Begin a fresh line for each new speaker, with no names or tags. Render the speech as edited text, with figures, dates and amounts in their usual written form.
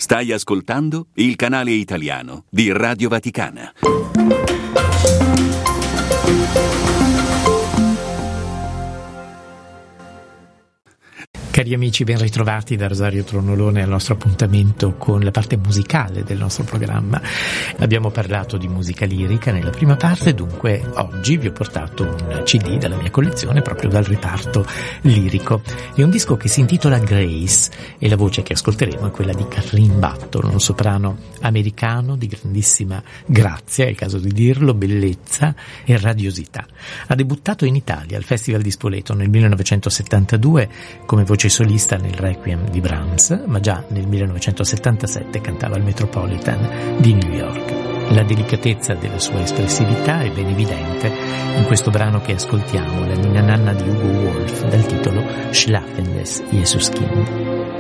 Stai ascoltando il canale italiano di Radio Vaticana.
Cari amici, ben ritrovati da Rosario Tronolone al nostro appuntamento con la parte musicale del nostro programma. Abbiamo parlato di musica lirica nella prima parte, dunque oggi vi ho portato un CD dalla mia collezione proprio dal reparto lirico. È un disco che si intitola Grace e la voce che ascolteremo è quella di Catherine Button, un soprano americano di grandissima grazia, è il caso di dirlo, bellezza e radiosità. Ha debuttato in Italia al Festival di Spoleto nel 1972 come voce solista nel Requiem di Brahms, ma già nel 1977 cantava al Metropolitan di New York. La delicatezza della sua espressività è ben evidente in questo brano che ascoltiamo, la Ninna Nanna di Hugo Wolf, dal titolo Schlafendes Jesuskind.